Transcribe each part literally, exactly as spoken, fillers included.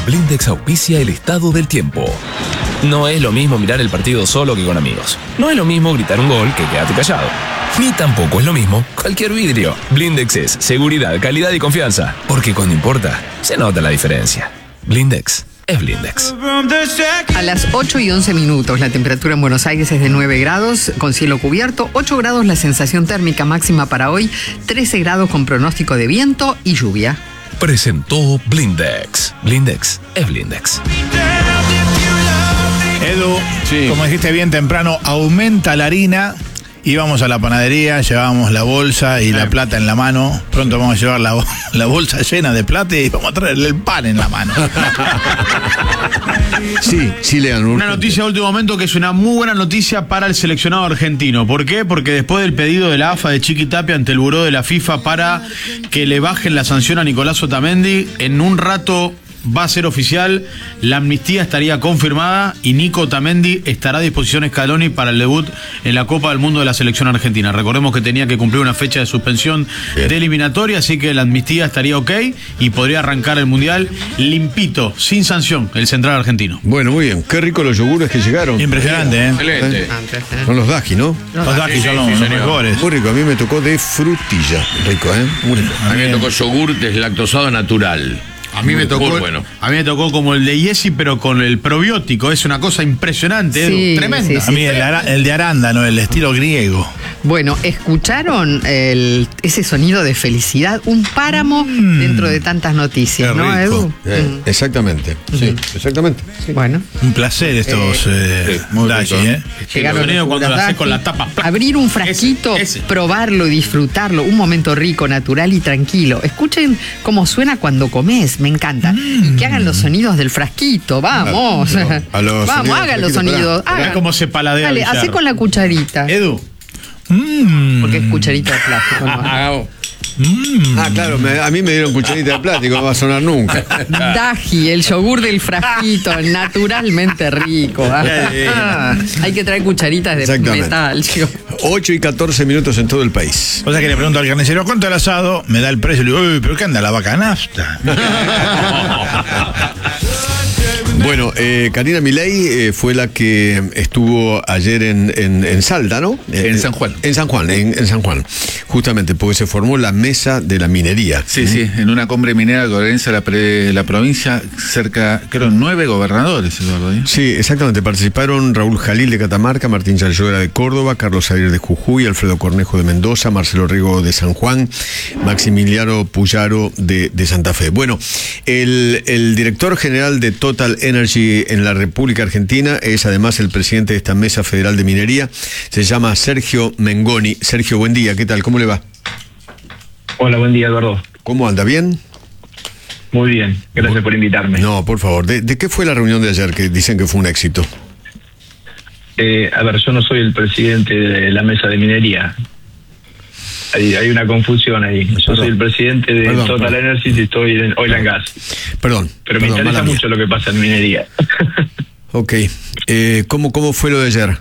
Blindex auspicia el estado del tiempo. No es lo mismo mirar el partido solo que con amigos. No es lo mismo gritar un gol que quedarte callado. Ni tampoco es lo mismo cualquier vidrio. Blindex es seguridad, calidad y confianza. Porque cuando importa, se nota la diferencia. Blindex es Blindex. A las ocho y once minutos, la temperatura en Buenos Aires es de nueve grados, con cielo cubierto, ocho grados la sensación térmica máxima para hoy, trece grados con pronóstico de viento y lluvia. Presentó Blindex. Blindex es Blindex. Edu, sí. Como dijiste bien temprano, aumenta la harina. Íbamos a la panadería, llevábamos la bolsa y eh. la plata en la mano. Pronto vamos a llevar la, la bolsa llena de plata y vamos a traerle el pan en la mano. Sí, sí, Leandro. Una noticia de último momento que es una muy buena noticia para el seleccionado argentino. ¿Por qué? Porque después del pedido de la A F A de Chiqui Tapia ante el buró de la FIFA para que le bajen la sanción a Nicolás Otamendi, en un rato va a ser oficial, la amnistía estaría confirmada y Nico Otamendi estará a disposición de Scaloni para el debut en la Copa del Mundo de la selección argentina. Recordemos que tenía que cumplir una fecha de suspensión Bien. de eliminatoria, así que la amnistía estaría ok y podría arrancar el Mundial limpito, sin sanción, el central argentino. Bueno, muy bien. Qué rico los yogures que llegaron. Impresionante, ¿eh? Excelente. ¿Eh? Son los Daji, ¿no? Los, los Daji son los, sí, los mejores. Muy rico. A mí me tocó de frutilla. Rico, ¿eh? Muy rico. A mí me tocó yogur deslactosado natural. A mí me tocó, bueno. a mí me tocó como el de Yesi, pero con el probiótico. Es una cosa impresionante, sí, Edu, tremenda. Sí, sí, a mí el, el de arándano, el estilo griego. Bueno, ¿escucharon el, ese sonido de felicidad? Un páramo mm. dentro de tantas noticias, Qué ¿no, rico. Edu? Eh, mm. Exactamente, sí, exactamente. Sí. Bueno. Un placer estos eh, eh, Daji, ¿eh? Llegaron el sonido cuando lo haces con la tapa. Abrir un frasquito, ese, ese. probarlo y disfrutarlo. Un momento rico, natural y tranquilo. Escuchen cómo suena cuando comes, me encanta. Mm. Y que hagan los sonidos del frasquito, vamos. No, no. A los vamos, hagan los sonidos. Hagan cómo se paladea. Dale, hacé con la cucharita. Edu. Mm. Porque es cucharita de plástico, ¿no? Mm. Ah, claro, me, a mí me dieron cucharita de plástico, no va a sonar nunca. Daji, el yogur del frasquito, naturalmente rico. ¿eh? Hay que traer cucharitas de metal. Chico. ocho y catorce minutos en todo el país. O sea que le pregunto al carnicero, ¿cuánto el asado? Me da el precio y le digo, uy, pero ¿qué anda la vaca nafta? Bueno, eh, Karina Milei eh, fue la que estuvo ayer en, en, en Salta, ¿no? En San Juan. En San Juan, en, en San Juan. Justamente, porque se formó la mesa de la minería. Sí, ¿Mm? sí, en una cumbre minera que organiza la, pre, la provincia, cerca, creo, nueve gobernadores, Eduardo. ¿eh? Sí, exactamente. Participaron Raúl Jalil de Catamarca, Martín Yalloera de Córdoba, Carlos Aguirre de Jujuy, Alfredo Cornejo de Mendoza, Marcelo Rigo de San Juan, Maximiliano Puyaro de, de Santa Fe. Bueno, el, el director general de Total Energy en la República Argentina es además el presidente de esta mesa federal de minería, se llama Sergio Mengoni. Sergio, buen día, ¿qué tal? ¿Cómo le va? Hola, buen día, Eduardo. ¿Cómo anda? ¿Bien? Muy bien, gracias por invitarme. No, por favor, ¿de, de qué fue la reunión de ayer que dicen que fue un éxito? Eh, a ver, yo no soy el presidente de la mesa de minería. Hay, hay una confusión ahí. Yo perdón. soy el presidente de perdón, Total perdón. Energy y estoy en Oil and Gas. Perdón. Pero me perdón, interesa mucho lo que pasa en minería. Ok. Eh, ¿cómo, ¿Cómo fue lo de ayer?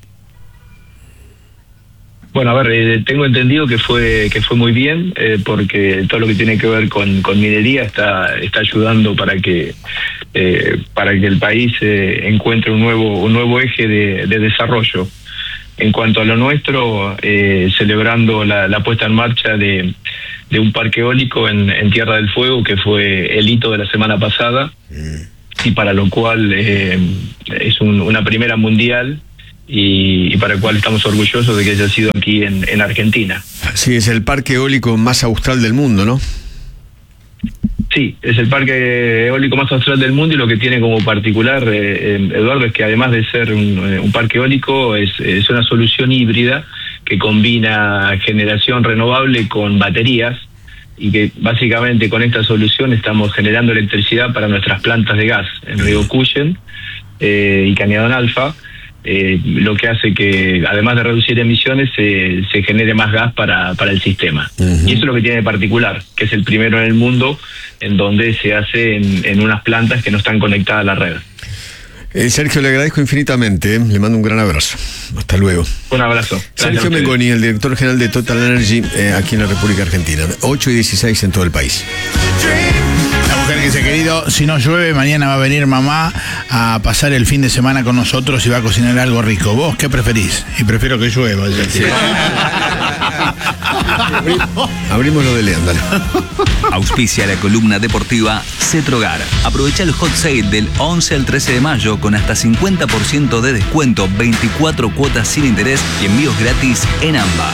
Bueno, a ver, eh, tengo entendido que fue que fue muy bien, eh, porque todo lo que tiene que ver con, con minería está está ayudando para que eh, para que el país eh, encuentre un nuevo un nuevo eje de, de desarrollo. En cuanto a lo nuestro, eh, celebrando la, la puesta en marcha de, de un parque eólico en, en Tierra del Fuego, que fue el hito de la semana pasada, mm. y para lo cual eh, es un, una primera mundial, y, y para el cual estamos orgullosos de que haya sido aquí en, en Argentina. Sí, es el parque eólico más austral del mundo, ¿no? Sí, es el parque eólico más austral del mundo, y lo que tiene como particular, eh, eh, Eduardo, es que además de ser un, un parque eólico, es, es una solución híbrida que combina generación renovable con baterías, y que básicamente con esta solución estamos generando electricidad para nuestras plantas de gas en Río Cuyen eh, y Cañadón Alfa, eh, lo que hace que, además de reducir emisiones, se, se genere más gas para, para el sistema. Uh-huh. Y eso es lo que tiene de particular, que es el primero en el mundo en donde se hace en, en unas plantas que no están conectadas a la red. Eh, Sergio, le agradezco infinitamente, ¿eh? Le mando un gran abrazo. Hasta luego. Un abrazo. Sergio Mengoni, el director general de Total Energy eh, aquí en la República Argentina. ocho y dieciséis en todo el país. mujer que dice, querido, si no llueve, mañana va a venir mamá a pasar el fin de semana con nosotros y va a cocinar algo rico. ¿Vos qué preferís? Y prefiero que llueva. Sí. Abrimos lo de Leandro. Auspicia la columna deportiva Cetrogar. Aprovecha el hot sale del once al trece de mayo con hasta cincuenta por ciento de descuento, veinticuatro cuotas sin interés y envíos gratis en AMBA.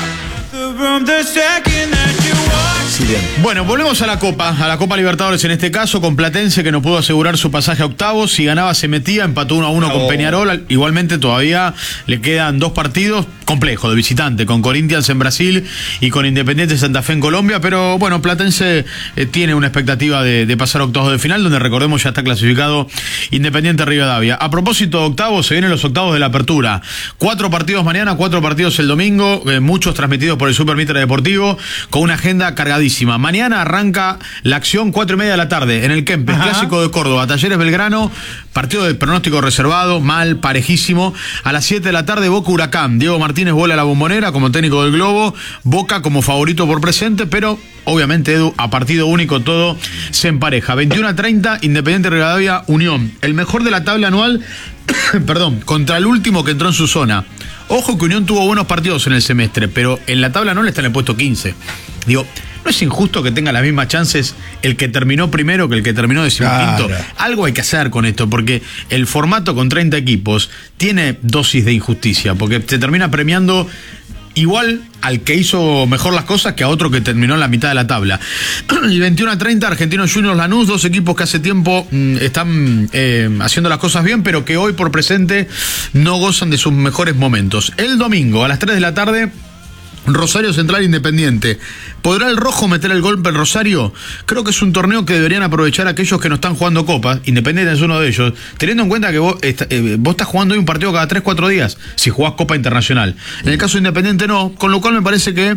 Sí, bien. Bueno, volvemos a la Copa, a la Copa Libertadores en este caso, con Platense que no pudo asegurar su pasaje a octavos. Si ganaba se metía, empató uno a uno no. con Peñarol. Igualmente todavía le quedan dos partidos complejos de visitante, con Corinthians en Brasil y con Independiente Santa Fe en Colombia. Pero bueno, Platense eh, tiene una expectativa de, de pasar a octavos de final, donde recordemos ya está clasificado Independiente Rivadavia. A propósito de octavos, se vienen los octavos de la apertura. Cuatro partidos mañana, cuatro partidos el domingo, eh, muchos transmitidos por el Super Mitre Deportivo, con una agenda cargadísima. Mañana arranca la acción cuatro y media de la tarde en el Kempes, clásico de Córdoba, Talleres Belgrano, partido de pronóstico reservado, mal, parejísimo. A las siete de la tarde Boca Huracán, Diego Martínez vuela a la Bombonera como técnico del Globo, Boca como favorito por presente, pero obviamente, Edu, a partido único todo se empareja. veintiuno a treinta, Independiente Rivadavia, Unión, el mejor de la tabla anual, perdón, contra el último que entró en su zona. Ojo que Unión tuvo buenos partidos en el semestre, pero en la tabla no le está en el puesto quince. Digo, ¿no es injusto que tenga las mismas chances el que terminó primero que el que terminó decimoquinto? Claro. Algo hay que hacer con esto, porque el formato con treinta equipos tiene dosis de injusticia, porque te termina premiando igual al que hizo mejor las cosas que a otro que terminó en la mitad de la tabla. Y veintiuno a treinta, Argentinos Juniors Lanús, dos equipos que hace tiempo mmm, están eh, haciendo las cosas bien, pero que hoy por presente no gozan de sus mejores momentos. El domingo a las tres de la tarde, Rosario Central Independiente. ¿Podrá el rojo meter el golpe en Rosario? Creo que es un torneo que deberían aprovechar aquellos que no están jugando Copa. Independiente es uno de ellos, teniendo en cuenta que vos, está, eh, vos estás jugando hoy un partido cada tres cuatro días si jugás Copa Internacional. En el caso de Independiente no, con lo cual me parece que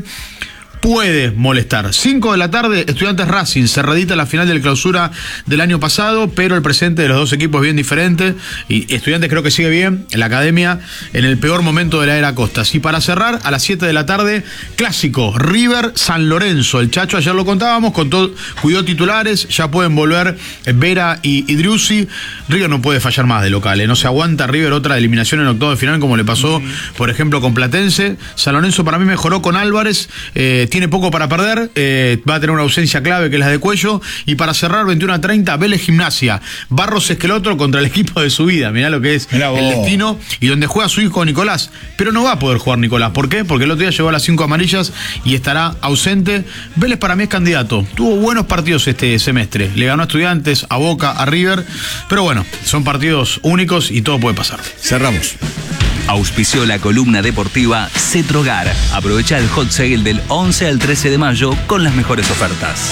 puede molestar. cinco de la tarde, Estudiantes Racing, cerradita la final del clausura del año pasado, pero el presente de los dos equipos es bien diferente, y Estudiantes creo que sigue bien, en la academia, en el peor momento de la era Costas. Y para cerrar, a las siete de la tarde, clásico, River San Lorenzo. El Chacho ayer lo contábamos, con todo, cuidó titulares, ya pueden volver Vera y, y Driussi. River no puede fallar más de locales, no se aguanta River otra eliminación en octavo de final como le pasó, por ejemplo, con Platense. San Lorenzo para mí mejoró con Álvarez, eh, tiene poco para perder, eh, va a tener una ausencia clave que es la de Cuello. Y para cerrar, veintiuno a treinta, Vélez Gimnasia, Barros Esqueloto contra el equipo de su vida, mirá lo que es el destino, y donde juega su hijo Nicolás, pero no va a poder jugar Nicolás. ¿Por qué? Porque el otro día llegó a las cinco amarillas y estará ausente. Vélez para mí es candidato, tuvo buenos partidos este semestre, le ganó a Estudiantes, a Boca, a River, pero bueno, son partidos únicos y todo puede pasar. Cerramos. Auspició la columna deportiva Cetrogar. Aprovecha el hot sale del once al trece de mayo con las mejores ofertas.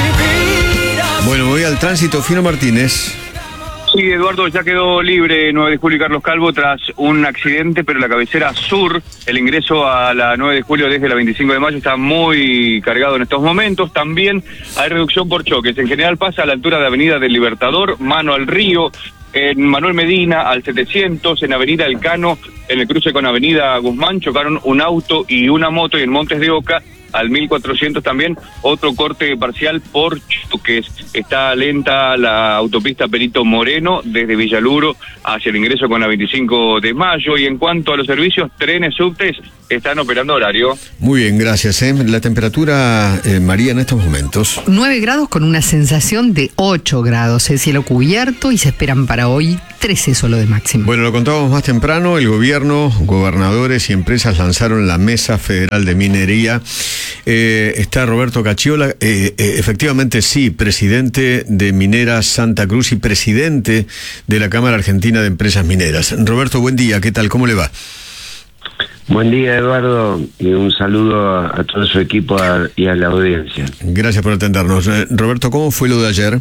Bueno, voy al tránsito. Fino Martínez. Sí, Eduardo, ya quedó libre nueve de julio y Carlos Calvo tras un accidente, pero la cabecera sur, el ingreso a la nueve de julio desde la veinticinco de mayo está muy cargado en estos momentos. También hay reducción por choques. En general pasa a la altura de Avenida del Libertador, mano al río, en Manuel Medina al setecientos, en Avenida Elcano, en el cruce con Avenida Guzmán, chocaron un auto y una moto, y en Montes de Oca al mil cuatrocientos también otro corte parcial por choques. Está lenta la autopista Perito Moreno desde Villaluro hacia el ingreso con la veinticinco de mayo. Y en cuanto a los servicios, trenes, subtes están operando horario. Muy bien, gracias. ¿eh? La temperatura, eh, María, en estos momentos. nueve grados con una sensación de ocho grados. El cielo cubierto y se esperan para hoy trece solo de máximo. Bueno, lo contábamos más temprano. El gobierno, gobernadores y empresas lanzaron la Mesa Federal de Minería. Eh, está Roberto Cachiola, eh, eh, efectivamente sí, presidente de Mineras Santa Cruz y presidente de la Cámara Argentina de Empresas Mineras. Roberto, buen día, ¿qué tal? ¿Cómo le va? Buen día, Eduardo, y un saludo a, a todo su equipo a, y a la audiencia. Gracias por atendernos. Eh, Roberto, ¿cómo fue lo de ayer?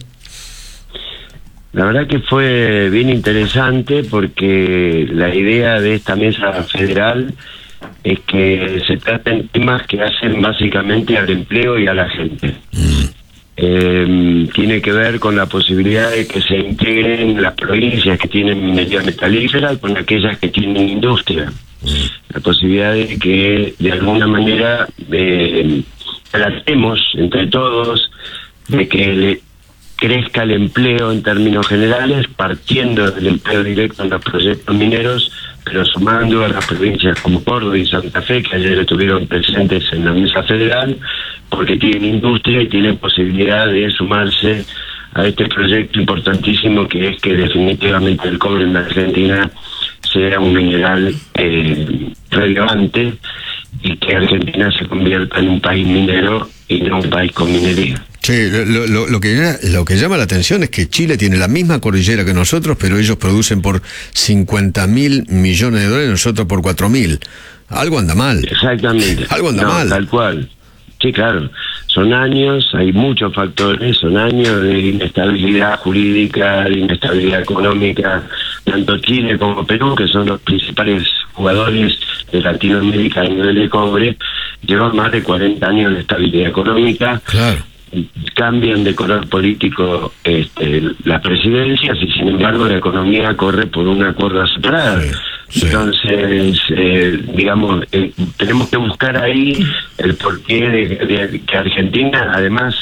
La verdad que fue bien interesante, porque la idea de esta mesa federal es que se traten temas que hacen básicamente al empleo y a la gente. Mm. Eh, tiene que ver con la posibilidad de que se integren las provincias que tienen minería metalífera con aquellas que tienen industria. La posibilidad de que de alguna manera eh, tratemos entre todos de que le, crezca el empleo en términos generales, partiendo del empleo directo en los proyectos mineros, pero sumando a las provincias como Córdoba y Santa Fe, que ayer estuvieron presentes en la mesa federal, porque tienen industria y tienen posibilidad de sumarse a este proyecto importantísimo, que es que definitivamente el cobre en la Argentina sea un mineral eh, relevante y que Argentina se convierta en un país minero y no un país con minería. Sí, lo, lo, lo, que, lo que llama la atención es que Chile tiene la misma cordillera que nosotros, pero ellos producen por cincuenta mil millones de dólares, nosotros por cuatro mil. Algo anda mal. Exactamente. Algo anda no, mal. Tal cual. Sí, claro. Son años, hay muchos factores, son años de inestabilidad jurídica, de inestabilidad económica, tanto Chile como Perú, que son los principales jugadores de Latinoamérica a nivel de cobre, llevan más de cuarenta años de estabilidad económica. Claro. Cambian de color político este, las presidencias y sin embargo la economía corre por una cuerda separada. Sí, sí. Entonces, eh, digamos, eh, tenemos que buscar ahí el porqué de, de que Argentina, además,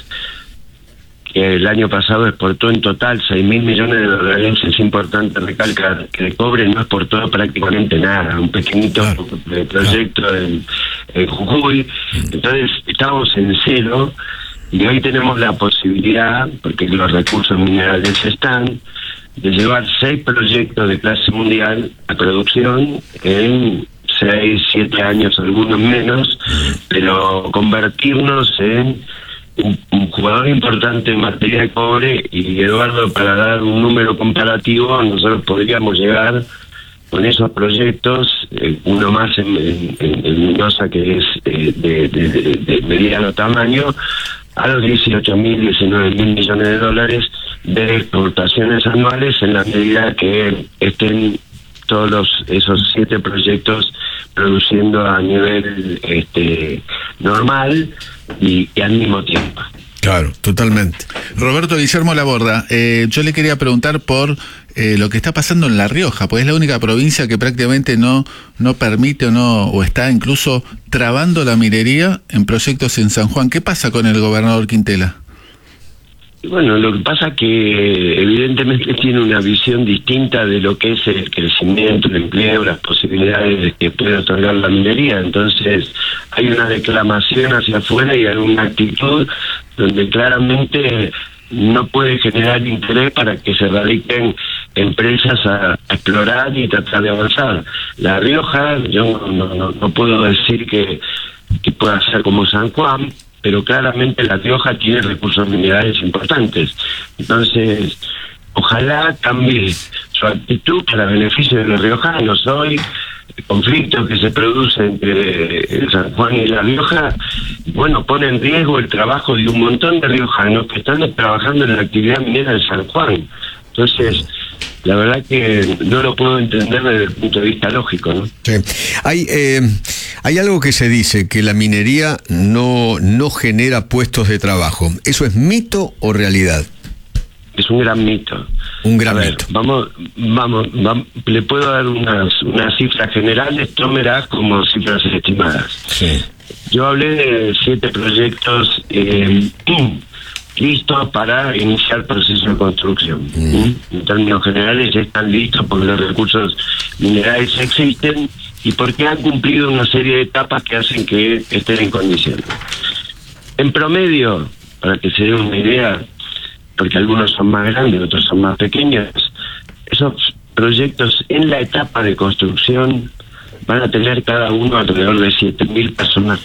que el año pasado exportó en total seis mil millones de dólares. Es importante recalcar que el cobre no exportó prácticamente nada, un pequeñito claro. proyecto claro. En, en Jujuy. Entonces, estamos en cero. Y hoy tenemos la posibilidad, porque los recursos minerales están, de llevar seis proyectos de clase mundial a producción en seis, siete años, algunos menos, pero convertirnos en un, un jugador importante en materia de cobre. Y Eduardo, para dar un número comparativo, nosotros podríamos llegar con esos proyectos, eh, uno más en, en, en Mendoza, que es eh, de, de, de, de mediano tamaño, a los dieciocho mil, diecinueve mil millones de dólares de exportaciones anuales, en la medida que estén todos los, esos siete proyectos produciendo a nivel este normal y, y al mismo tiempo. Claro, totalmente. Roberto Guillermo Laborda, eh, yo le quería preguntar por eh, lo que está pasando en La Rioja, pues es la única provincia que prácticamente no no permite o no o está incluso trabando la minería en proyectos en San Juan. ¿Qué pasa con el gobernador Quintela? Bueno, lo que pasa es que evidentemente tiene una visión distinta de lo que es el crecimiento, el empleo, las posibilidades que puede otorgar la minería. Entonces hay una declamación hacia afuera y alguna actitud donde claramente no puede generar interés para que se radiquen empresas a, a explorar y tratar de avanzar. La Rioja, yo no, no, no puedo decir que, que pueda ser como San Juan, pero claramente La Rioja tiene recursos minerales importantes. Entonces, ojalá cambie su actitud para beneficio de los riojanos. Hoy, el conflicto que se produce entre San Juan y La Rioja, bueno, pone en riesgo el trabajo de un montón de riojanos que están trabajando en la actividad minera de San Juan. Entonces, la verdad que no lo puedo entender desde el punto de vista lógico, ¿no? Sí. Hay, eh, hay algo que se dice, que la minería no, no genera puestos de trabajo. ¿Eso es mito o realidad? Es un gran mito. Un gran A ver, mito. Vamos, vamos, vamos, le puedo dar unas, unas cifras generales, tómelas como cifras estimadas. Sí. Yo hablé de siete proyectos eh, listos para iniciar proceso de construcción. Mm. En términos generales ya están listos porque los recursos minerales existen y porque han cumplido una serie de etapas que hacen que estén en condiciones. En promedio, para que se den una idea, porque algunos son más grandes, otros son más pequeños, esos proyectos en la etapa de construcción van a tener cada uno alrededor de siete mil personas